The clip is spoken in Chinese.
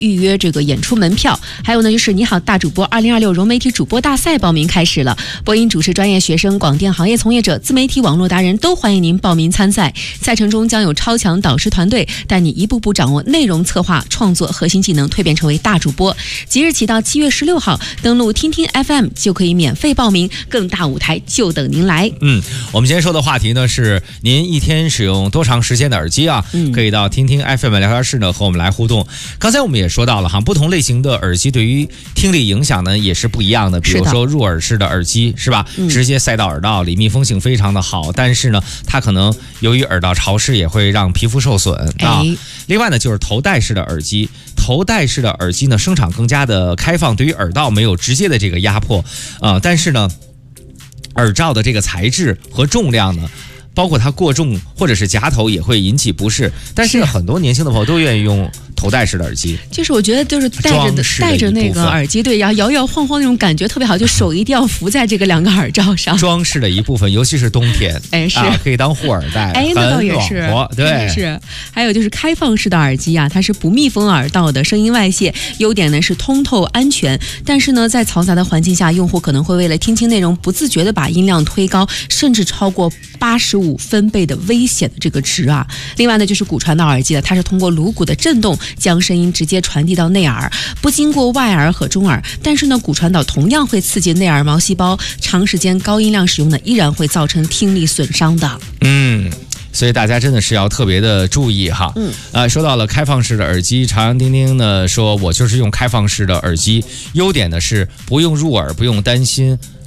预约这个演出门票。还有呢，就是你好大主播2026融媒体主播大赛报名开始了，播音主持专业学生、广电行业从业者、自媒体网络达人都欢迎您报名参赛。赛程中将有超强导师团队带你一步步掌握内容策划、创作核心技能，蜕变成为大主播。即日起到7月16号，登录听听 FM 就可以免费报名，更大舞台就等您来。 我们今天说的话题呢是您一天使用多长时间的耳机啊？可以到听听 FM 聊天室呢和我们来互动。刚才我们也说到了哈，不同类型的耳机对于听力影响呢也是不一样的。比如说入耳式的耳机是吧，直接塞到耳道里，密封性非常的好，但是呢它可能由于耳道潮湿也会让皮肤受损啊。另外呢就是头戴式的耳机，头戴式的耳机呢声场更加的开放，对于耳道没有直接的这个压迫但是呢耳罩的这个材质和重量呢，包括它过重或者是夹头也会引起不适。但是很多年轻的朋友都愿意用头戴式的耳机， 就是我觉得就是戴着那个耳机，对，然后摇摇晃晃那种感觉特别好，就手一定要扶在这个两个耳罩上， 装饰的一部分，尤其是冬天， 是可以当护耳带， 那倒也是， 对， 是。还有就是开放式的耳机啊，它是不密封耳道的，声音外泄，优点呢是通透安全，但是呢在嘈杂的环境下，用户可能会为了听清内容，不自觉的把音量推高，甚至超过85分贝的危险的这个值啊。另外呢就是骨传导耳机的，它是通过颅骨的震动将声音直接传递到内耳，不经过外耳和中耳。但是呢骨传导同样会刺激内耳毛细胞，长时间高音量使用呢依然会造成听力损伤的。 所以大家真的是要特别的注意哈。说到了开放式的耳机，朝阳丁丁呢说我就是用开放式的耳机，优点呢是不用入耳，不用担心